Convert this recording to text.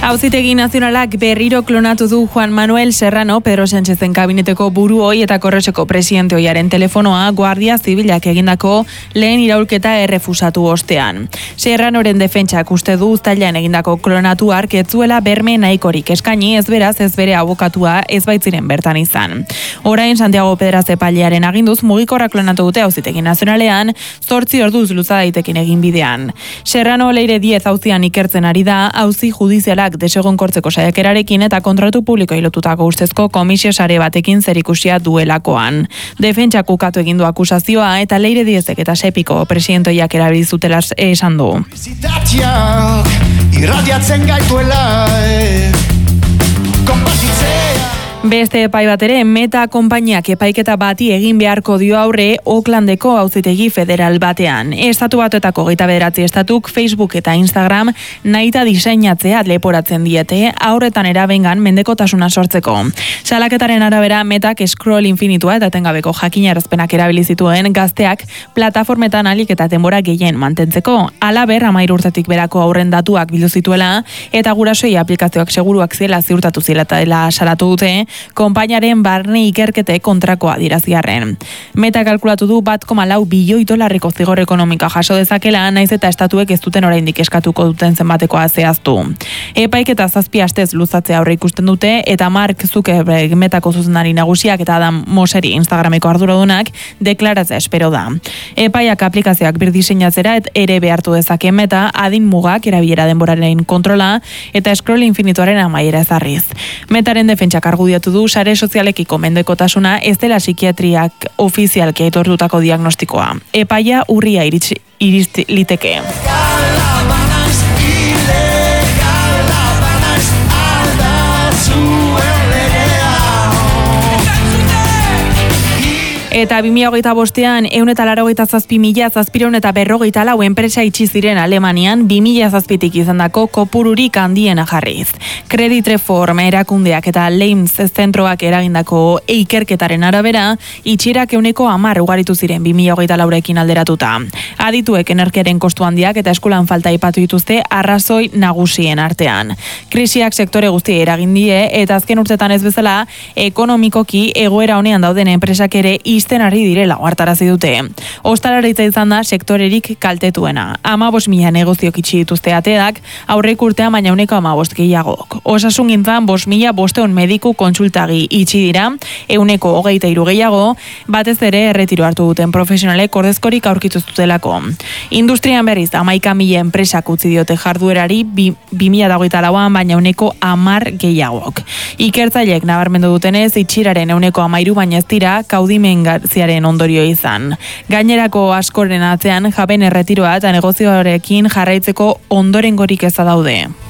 Auzitegi Nazionalak berriro klonatu du Juan Manuel Serrano, Pedro Sánchezen kabineteko buruoi eta Korreseko presidente ohiaren telefonoa Guardia Zibilak egindako lehen iraulketa errefusatu ostean. Serranoren defentsak uste du uztailean egindako klonatu hark ez zuela berme nahikorik eskaini, ez beraz ez bere abokatua ez baitziren bertan izan. Orain Santiago Pedraz epailearen aginduz mugikorra klonatu dute Auzitegi Nazionalean 8 orduz luza daitekin egin bidean. Serrano Leire 10 auzian ikertzen ari da, auzi judizialak desegonkortzeko saiakerarekin eta kontratu publiko lotutako ustezko komisio sare batekin zerikusia duelakoan. Defentsak ukatu egin du akusazioa eta Leire 10ek eta Sepiko presidentoiak erabili zutela esan du. Irradiatzen gaituela Beste epai bat ere, Meta konpainiak epaiketa bati egin beharko dio aurre Oaklandeko auzitegi federal batean. Estatu Batuetako 29 estatuk Facebook eta Instagram nahita diseinatzea leporatzen diete aurretan erabengan mendekotasuna sortzeko. Salaketaren arabera Metak scroll infinitua eta etengabeko jakinarazpenak erabili zituen gazteak plataformetan alik eta denbora gehien mantentzeko. Halaber 13 urtetik berako aurren datuak bildu zituela eta gurasoei aplikazioak seguruak zela ziurtatu zela dela salatu dute. Konpainaren barne ikerkete kontrakoa diraziarren. Meta kalkulatu du 1,4 bilioi dolarreko zigor ekonomika jaso dezakela, naiz eta estatuek ez duten oraindik eskatuko duten zenbatekoa zehaztu. Epaiketa 7 astez luzatzea aurre ikusten dute eta Mark Zuckerberg Metako zuzendari nagusiak eta Adam Mosseri Instagrameko arduradunak deklaratzea espero da. Epaiak aplikazioak birdiseinatzera ere behartu dezake Meta adin mugak erabilera denboraren kontrola eta scroll infinituaren amaiera ezarriz. Metaren defentsak argudiatu du sare sozialekiko mendekotasuna ez dela psikiatriak ofizialki aitortutako diagnostikoa. Epaia urria iritsi liteke. Eta 2025an 187.754 enpresa itxi ziren Alemanian 2007tik izandako kopururik handiena jarriz. Credit Reform erakundeak eta Leims zentroak eragindako ikerketaren arabera, itxierak 10% ugaritu ziren 2024ekin alderatuta. Adituek energiaren kostu handiak eta eskulan falta aipatu dituzte arrazoi nagusien artean. Krisiak sektore guztia eragin die eta azken urtetan ez bezala ekonomikoki egoera honean dauden enpresak ere izten ari direla ohartarazi dute. Ostalaritza izan da sektorerik kaltetuena. 15.000 negoziok itxi dituzte ateak, aurreko urtean baina 15 gehiagok. Osasungintzan 5.500 mediku kontsultagi itxi dira, 23 gehiago, batez ere erretiro hartu duten profesionalek ordezkorik aurkitu zutelako. Industrian berriz 11.000 enpresak utzi diote jarduerari 2024an baina 10 gehiagok. Ikertzaileek nabarmendu dutenez itxiraren 13 baina ez dira kaudimen ziaren ondorio izan. Gainerako askoren atzean jaben erretiroa eta negozioarekin jarraitzeko ondorengorik ez daude.